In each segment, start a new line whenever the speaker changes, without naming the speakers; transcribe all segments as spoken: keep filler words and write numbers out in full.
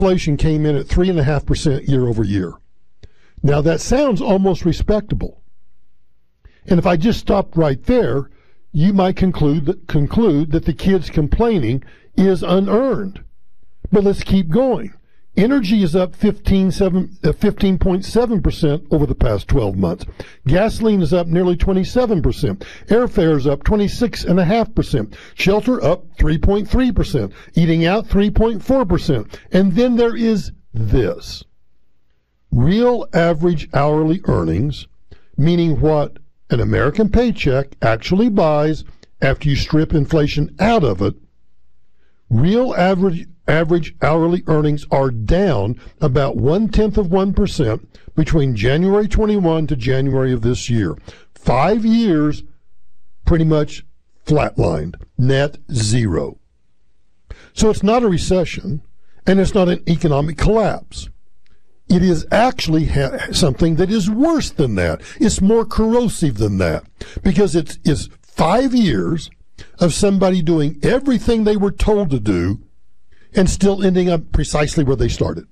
inflation came in at three point five percent year over year. Now, that sounds almost respectable. And if I just stopped right there, you might conclude that, conclude that the kids complaining is unearned. But let's keep going. Energy is up fifteen point seven percent over the past twelve months. Gasoline is up nearly twenty-seven percent. Airfare is up twenty-six point five percent. Shelter up three point three percent. Eating out three point four percent. And then there is this. Real average hourly earnings, meaning what an American paycheck actually buys after you strip inflation out of it, real average average hourly earnings are down about one-tenth of one percent between January twenty-one to January of this year. Five years pretty much flatlined, net zero. So it's not a recession, and it's not an economic collapse. It is actually ha- something that is worse than that. It's more corrosive than that, because it's, it's five years of somebody doing everything they were told to do and still ending up precisely where they started,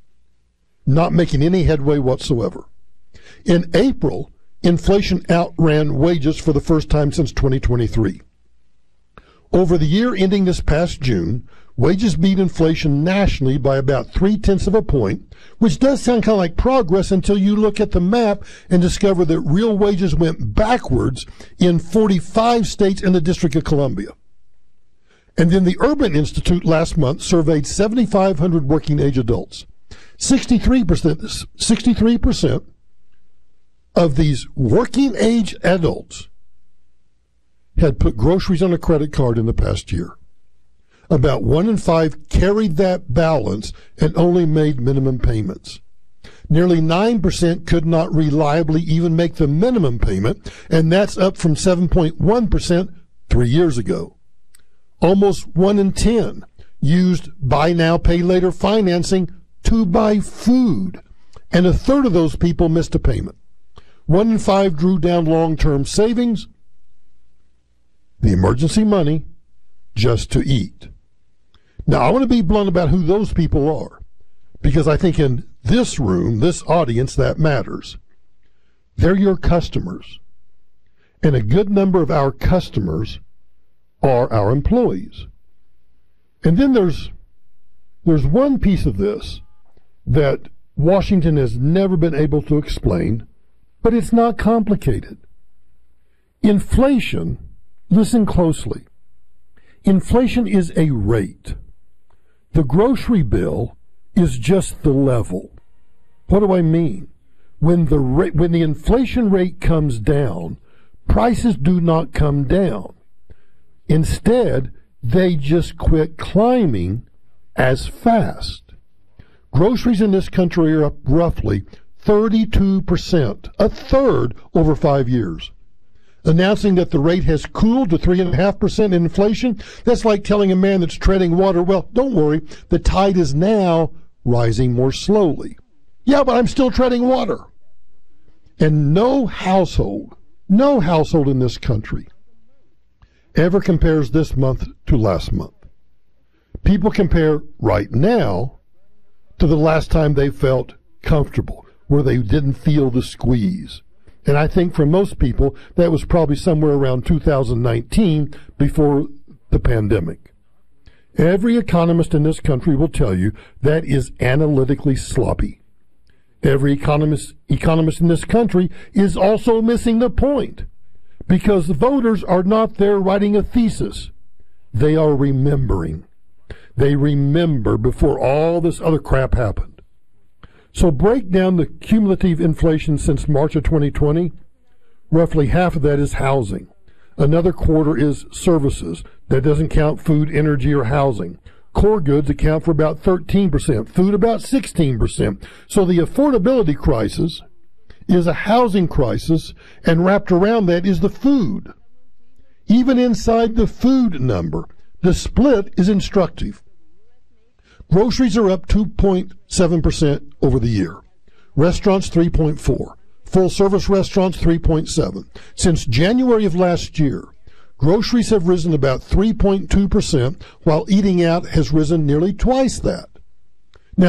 not making any headway whatsoever. In April, inflation outran wages for the first time since twenty twenty-three. Over the year ending this past June, wages beat inflation nationally by about three-tenths of a point, which does sound kind of like progress until you look at the map and discover that real wages went backwards in forty-five states and the District of Columbia. And then the Urban Institute last month surveyed seven thousand five hundred working-age adults. sixty-three percent, sixty-three percent of these working-age adults had put groceries on a credit card in the past year. About one in five carried that balance and only made minimum payments. Nearly nine percent could not reliably even make the minimum payment, and that's up from seven point one percent three years ago. Almost one in ten used buy now, pay later financing to buy food, and a third of those people missed a payment. One in five drew down long-term savings, the emergency money, just to eat. Now, I want to be blunt about who those people are, because I think in this room, this audience, that matters. They're your customers, and a good number of our customers are our employees. And then there's there's one piece of this that Washington has never been able to explain, but it's not complicated. Inflation, listen closely, inflation is a rate. The grocery bill is just the level. What do I mean? When the rate, when the inflation rate comes down, prices do not come down. Instead, they just quit climbing as fast. Groceries in this country are up roughly thirty-two percent, a third over five years. Announcing that the rate has cooled to three point five percent inflation, that's like telling a man that's treading water, well, don't worry, the tide is now rising more slowly. Yeah, but I'm still treading water. And no household, no household in this country ever compares this month to last month. People compare right now to the last time they felt comfortable, where they didn't feel the squeeze. And I think for most people, that was probably somewhere around two thousand nineteen, before the pandemic. Every economist in this country will tell you that is analytically sloppy. Every economist, economist in this country is also missing the point, because the voters are not there writing a thesis. They are remembering. They remember before all this other crap happened. So break down the cumulative inflation since March of twenty twenty. Roughly half of that is housing. Another quarter is services. That doesn't count food, energy, or housing. Core goods account for about thirteen percent. Food about sixteen percent. So the affordability crisis is a housing crisis, and wrapped around that is the food. Even inside the food number, the split is instructive. Groceries are up two point seven percent over the year. Restaurants, three point four. Full-service restaurants, three point seven. Since January of last year, groceries have risen about three point two percent, while eating out has risen nearly twice that.